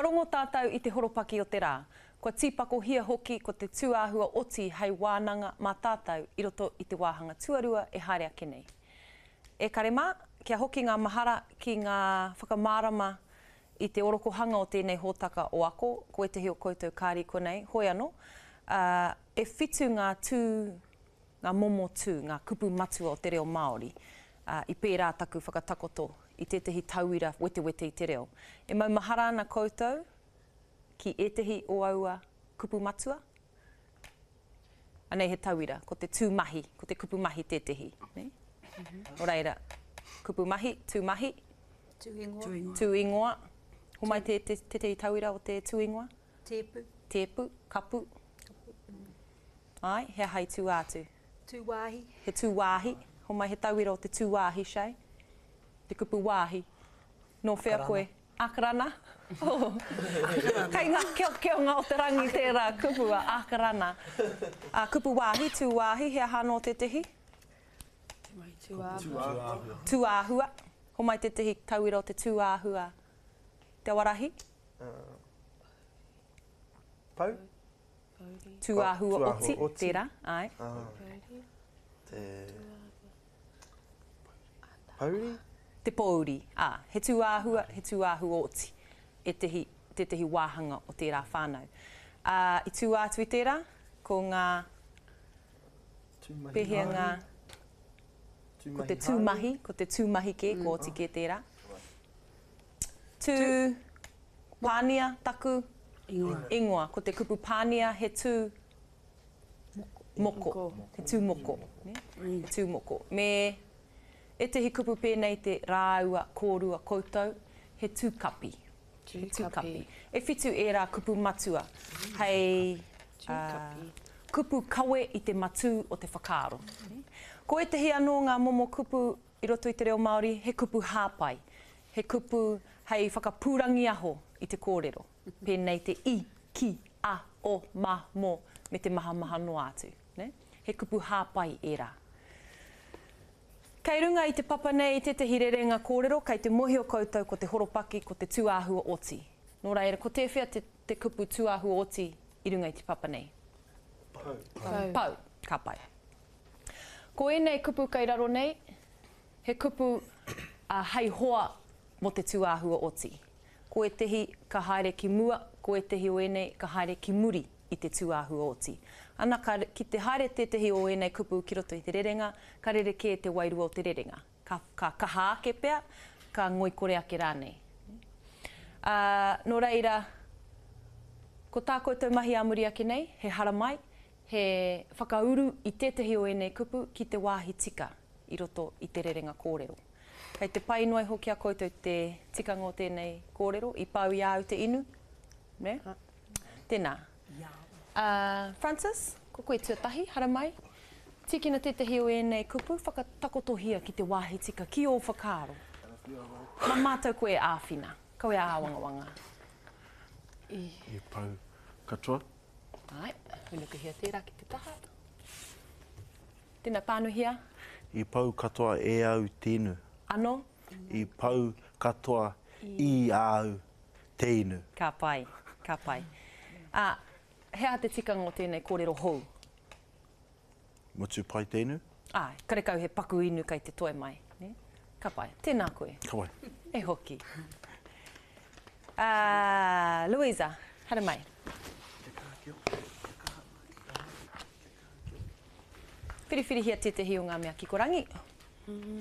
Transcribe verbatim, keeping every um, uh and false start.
Kua rongo tātou i te horopaki o te rā. Kua tīpako hia hoki ko te tuāhua oti hei wānanga mā tātou i roto i te wāhanga tuarua e haere ake nei. E karema, kia hoki ngā mahara ki ngā whakamārama i te orokohanga o tēnei hōtaka o ako, ko e te hio koutou kāri konei, hoi anō, uh, e whitu ngā tū, ngā momo tū, ngā kupu matua o te reo Māori, uh, i pērā taku whakatakoto i tētahi tauira wete wete i te reo. E mau mahara ana koutou ki ētahi o aua kupu matua. Anei he tauira, ko te tūmahi, ko te kupu mahi tētahi. Ne? Mm-hmm. O reira, kupu mahi, tūmahi, tūingoa, tūingoa. Ho mai te, te, te te tauira o te tūingoa? Tepu. Tepu, kapu. Kapu. Mm. Ai, he hai tū atu. Tūwāhi. He tūwāhi. Ho mai he tauira o te tūwāhi, Shai. Te kupu wāhi. No whea koe. Akarana. Oh. Kei ngā keo keo ngā o te rangi tērā kupua, akarana. Uh, kupu wāhi, tūwāhi, hea hano te tehi? Tūāhua. Tūāhua. Ho mai te tehi tauira o te tūāhua. Te warahi? Uh, pau? Tūāhua oh, oti, oti. tērā. Ai. Uh, te... Pauri? Te pauri. Ah, he tūāhua, he tūāhua oti. E tehi, te tehi wāhanga o tērā whānau. Uh, I tū atu i tērā, ko ngā pehianga, ko te tūmahi, ko te tūmahi ke, ko oti ke tērā. Tū pānia, taku, ingoa. Ingoa. Ko te kupu pānia, he tū moko. moko. He tū moko. Ne? He tū moko. Me e tehi kupu pēnei te rāua, kōrua, koutou, he tūkapi. He tūkapi. E whitu e rā kupu matua. Hei uh, kupu kawe i te matū o te whakaaro. Ko e tehi anō ngā momo kupu i roto i te reo Māori, he kupu hāpai. He kupu hei whakapūrangi aho i te kōrero. Pēnei te i, ki, a, o, ma, mo, me te maha maha no atu. Ne? He kupu hāpai e rā. Kei runga i te papa nei i te tehi rerenga kōrero, kei te mohi o koutou ko te horopaki, ko te tūāhua oti. Nō reira, ko te whia te, te kupu tūāhua oti i runga i te papa nei? Pau. Pau. Pau. Ka pai. Ko enei kupu kei raro nei, he kupu uh, hei hoa mo te tūāhua oti. Ko e tehi ka haere ki mua, ko e tehi o enei ka haere ki muri i te tūāhua oti. Ana ka, ki te haere tētahi o enei kupu ki roto i te rerenga, ka rereke te wairua o te rerenga. Ka, ka kaha ake pea, ka ngoi kore ake rānei. Uh, no reira, ko tā koutou mahi amuri ake nei, he haramai, he whakauru i tētahi o enei kupu ki te wāhi tika i roto i te rerenga kōrero. Kei te pai noai hoki a koutou te tikanga o tēnei kōrero, i pau i au te inu. Ne? Tēnā. Uh, Francis, ko koe tuatahi, haramai. Tikina tētahi o enei kupu, whakatakotohia ki te wāhi tika, ki o whakaaro. Ma mātou koe āwhina, koe āwangawanga. I, I pau katoa. Ai, hunuku hia tērā ki te taha. Tēnā pānuhia. I pau katoa e au tēnu. Ano? I pau katoa i au tēnu. Ka pai, ka pai. Ah, hea te tikanga o tēnei kōrero hou? Motu pai tēnu? Ai, karekau he paku inu kei te toe mai. Ne? Ka pai, tēnā koe. Ka pai. E hoki. Uh, Louisa, hara mai. Whiriwhiri hia tētahi o ngā mea kikorangi. Mm.